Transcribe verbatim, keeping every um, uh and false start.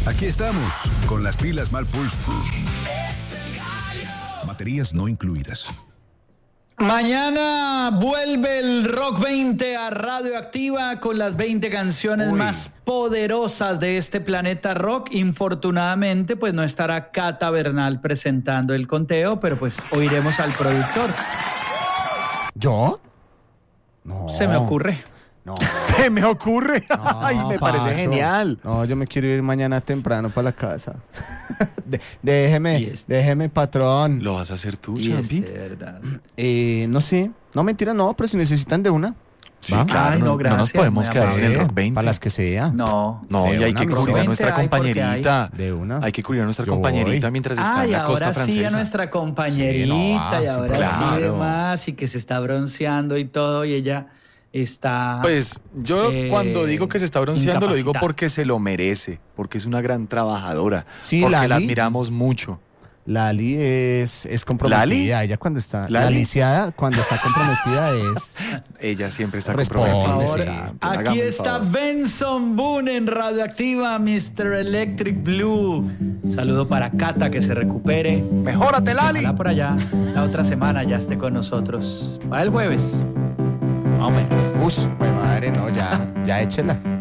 Aquí estamos, con las pilas mal puestas. Baterías no incluidas. Mañana vuelve el Rock veinte a Radioactiva con las veinte canciones Uy. más poderosas de este planeta rock. Infortunadamente, pues no estará Cata Bernal presentando el conteo, pero pues oiremos al productor. ¿Yo? No. Se me ocurre. No. Se me ocurre. No, Ay, me parece Pacho. genial. No, yo me quiero ir mañana temprano para la casa. De- déjeme, Y este- déjeme, patrón. ¿Lo vas a hacer tú, Y Champi? este, de verdad. Eh, no sé. No, mentira, no, pero si necesitan de una. Sí, ¿Va? claro. Ay, no, no, no nos gracias, podemos muy quedar sin el Eh, Rock veinte. Para las que sea. No. No, De y hay una, que mi cubrir a Rock nuestra veinte hay porque compañerita. De una. Hay que cubrir a nuestra Yo compañerita voy. mientras está Ah, en y la costa ahora sí francesa. a nuestra compañerita, Sí, no, ah, y sí, ahora sí claro. demás, y que se está bronceando y todo, y ella está... Pues yo eh, cuando digo que se está bronceando lo digo incapacitada. porque se lo merece, porque es una gran trabajadora, Sí, porque la Lali. admiramos mucho. Lali es, es comprometida. ¿Lali? Ella cuando está. ¿Lali? La lisiada, cuando está comprometida es. Ella siempre está Responde, comprometida. sí. Champi, Aquí hágame el está favor. Benson Boone en Radioactiva, mister Electric Blue. Saludo para Cata, que se recupere. ¡Mejórate, Lali! Ojalá por allá la otra semana ya esté con nosotros. Para el jueves. Más o menos. Uy, madre, no, ya, ya échela.